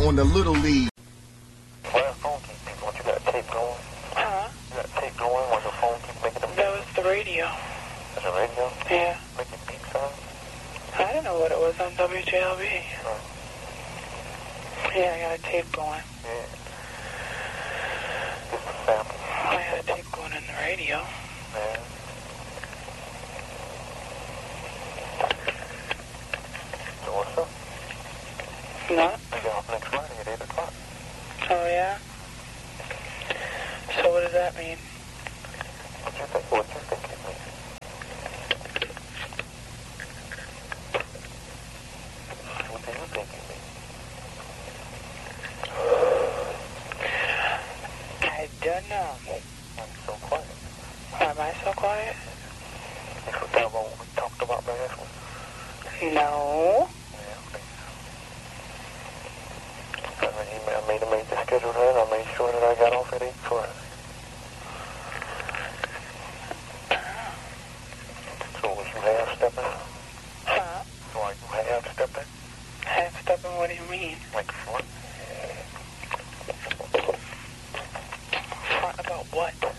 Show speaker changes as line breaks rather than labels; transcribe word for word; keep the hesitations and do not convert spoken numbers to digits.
on the Little League.
Why the phone keep people? You got tape going?
Huh?
You got tape going while the phone keeps making them beep?
That was the radio.
That's a radio?
Yeah.
Making beep sounds?
I don't know what it was on W J L B.
Oh.
Yeah, I got a tape going.
Yeah. Just a sample.
I had a tape going in the radio.
Yeah. So what's up?
No?
I get off next Friday at eight o'clock.
Oh, yeah? So what does that mean?
What you think? What you think it means? What do you think it means?
I don't know.
I'm so quiet.
Am I so quiet?
You forgot about what we talked about last week?
No.
Yeah, okay. I made, I made, I made the schedule then. I made sure that I got off at eight Friday. So was you half-stepping?
Huh?
So are you half-stepping?
Half-stepping, what do you mean?
Like front?
Front about what?